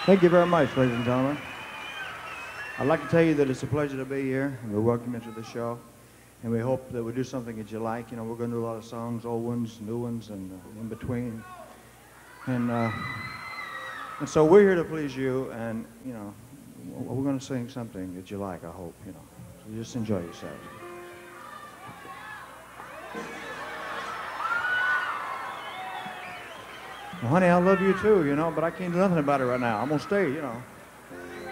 Thank you very much, ladies and gentlemen. I'd like to tell you that it's a pleasure to be here, and we welcome you to the show. And we hope that we do something that you like. You know, we're going to do a lot of songs, old ones, new ones, and in between. And so we're here to please you, and, you know, we're going to sing something that you like, I hope, you know. So just enjoy yourselves. Well, honey, I love you too, you know, but I can't do nothing about it right now. I'm going to stay, you know.